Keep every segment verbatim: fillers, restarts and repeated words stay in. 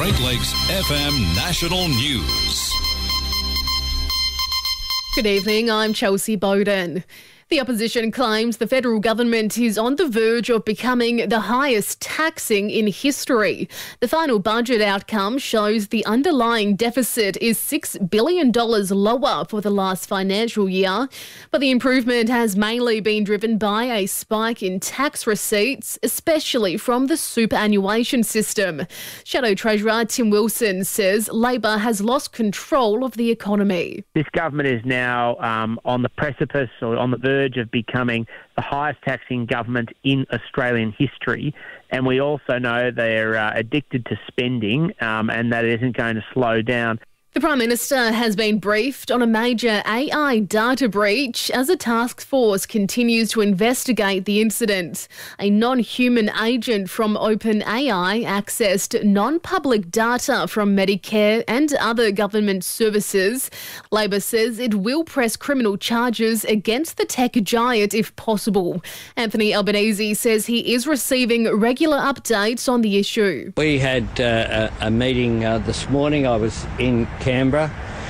Great Lakes F M National News. Good evening, I'm Chelsea Bowden. The opposition claims the federal government is on the verge of becoming the highest taxing in history. The final budget outcome shows the underlying deficit is six billion dollars lower for the last financial year, but the improvement has mainly been driven by a spike in tax receipts, especially from the superannuation system. Shadow Treasurer Tim Wilson says Labor has lost control of the economy. This government is now um, on the precipice or on the verge of becoming the highest taxing government in Australian history. And we also know they're uh, addicted to spending um, and that it isn't going to slow down. The Prime Minister has been briefed on a major A I data breach as a task force continues to investigate the incident. A non-human agent from OpenAI accessed non-public data from Medicare and other government services. Labor says it will press criminal charges against the tech giant if possible. Anthony Albanese says he is receiving regular updates on the issue. We had uh, a, a meeting uh, this morning. I was in Canberra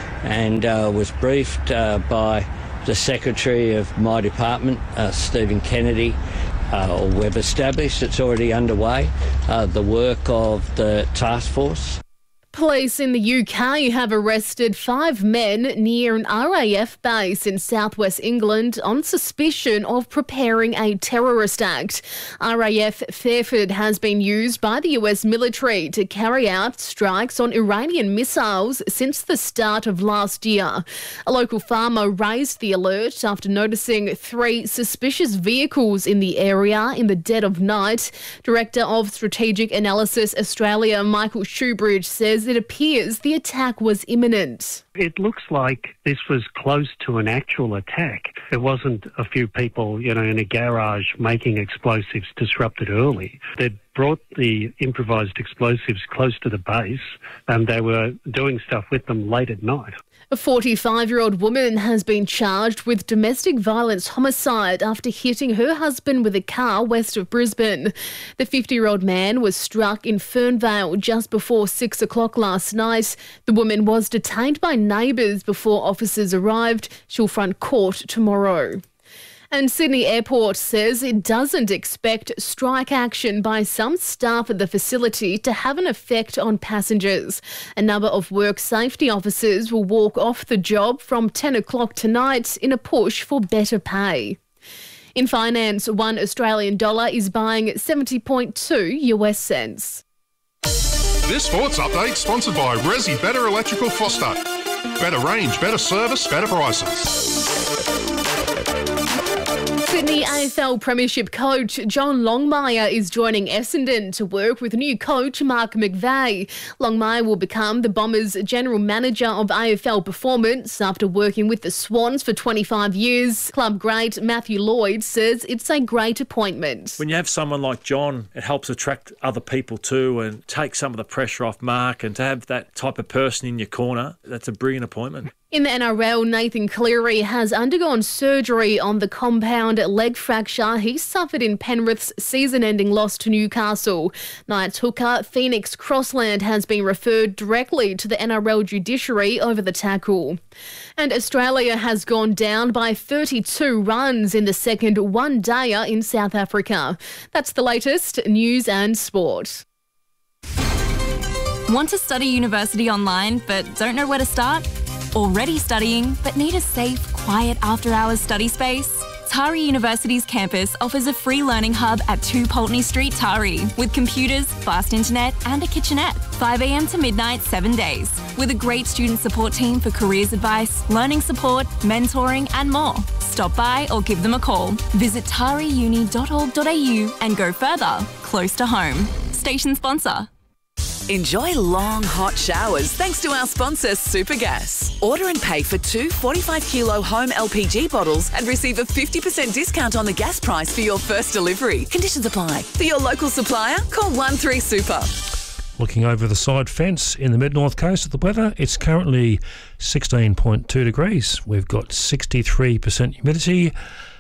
and uh, was briefed uh, by the Secretary of my department, uh, Stephen Kennedy. Uh, we've established it's already underway, uh, the work of the task force. Police in the U K have arrested five men near an R A F base in southwest England on suspicion of preparing a terrorist act. R A F Fairford has been used by the U S military to carry out strikes on Iranian missiles since the start of last year. A local farmer raised the alert after noticing three suspicious vehicles in the area in the dead of night. Director of Strategic Analysis Australia, Michael Shoebridge, says it appears the attack was imminent. It looks like this was close to an actual attack. It wasn't a few people, you know, in a garage making explosives disrupted early. They'd brought the improvised explosives close to the base and they were doing stuff with them late at night. A forty-five-year-old woman has been charged with domestic violence homicide after hitting her husband with a car west of Brisbane. The fifty-year-old man was struck in Fernvale just before six o'clock last night. The woman was detained by neighbours before officers arrived. She'll front court tomorrow. And Sydney Airport says it doesn't expect strike action by some staff at the facility to have an effect on passengers. A number of work safety officers will walk off the job from ten o'clock tonight in a push for better pay. In finance, one Australian dollar is buying seventy point two US cents. This sports update sponsored by Resi Better Electrical Foster. Better range, better service, better prices. Sydney A F L Premiership coach John Longmire is joining Essendon to work with new coach Mark McVeigh. Longmire will become the Bombers' general manager of A F L performance after working with the Swans for twenty-five years. Club great Matthew Lloyd says it's a great appointment. When you have someone like John, it helps attract other people too and take some of the pressure off Mark, and to have that type of person in your corner, that's a brilliant appointment. In the N R L, Nathan Cleary has undergone surgery on the compound leg fracture he suffered in Penrith's season-ending loss to Newcastle. Knights hooker Phoenix Crossland has been referred directly to the N R L judiciary over the tackle. And Australia has gone down by thirty-two runs in the second one-dayer in South Africa. That's the latest news and sport. Want to study university online but don't know where to start? Already studying but need a safe, quiet after-hours study space? Tari University's campus offers a free learning hub at two Pulteney Street, Tari, with computers, fast internet and a kitchenette, five a m to midnight, seven days, with a great student support team for careers advice, learning support, mentoring and more. Stop by or give them a call. Visit tari uni dot org dot a u and go further, close to home. Station sponsor. Enjoy long, hot showers thanks to our sponsor, Supergas. Order and pay for two forty-five kilo home L P G bottles and receive a fifty percent discount on the gas price for your first delivery. Conditions apply. For your local supplier, call one three super. Looking over the side fence in the mid-north coast of the weather, it's currently sixteen point two degrees. We've got sixty-three percent humidity.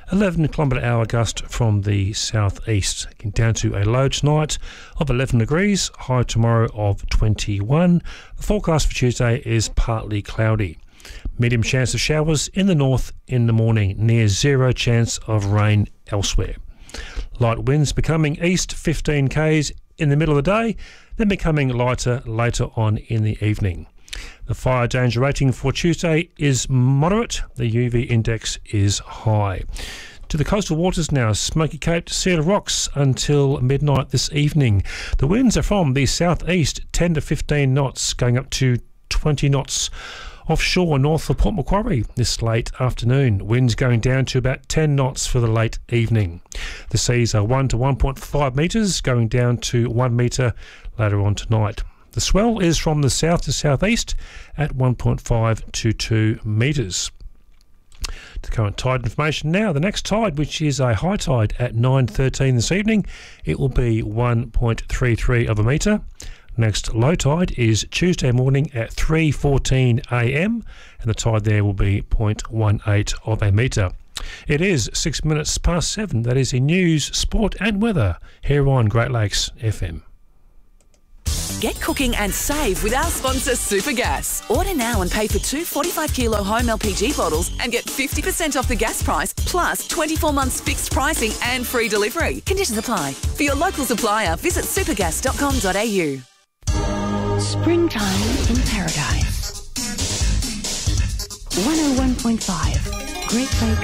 eleven kilometre hour gust from the southeast. Getting down to a low tonight of eleven degrees, high tomorrow of twenty-one. The forecast for Tuesday is partly cloudy. Medium chance of showers in the north in the morning, near zero chance of rain elsewhere. Light winds becoming east fifteen k's in the middle of the day, then becoming lighter later on in the evening. The fire danger rating for Tuesday is moderate. The U V index is high. To the coastal waters now, Smoky Cape to Cedar Rocks until midnight this evening. The winds are from the southeast, ten to fifteen knots, going up to twenty knots. Offshore north of Port Macquarie this late afternoon. Winds going down to about ten knots for the late evening. The seas are one to one point five metres, going down to one metre later on tonight. The swell is from the south to southeast at one point five to two metres. The current tide information now. The next tide, which is a high tide at nine thirteen this evening, it will be one point three three of a metre. Next low tide is Tuesday morning at three fourteen a m and the tide there will be zero point one eight of a metre. It is six minutes past seven. That is in news, sport and weather here on Great Lakes F M. Get cooking and save with our sponsor Supergas. Order now and pay for two forty-five kilo home L P G bottles and get fifty percent off the gas price plus twenty-four months fixed pricing and free delivery. Conditions apply. For your local supplier, visit supergas dot com dot a u. Springtime in Paradise. one oh one point five Great Lakes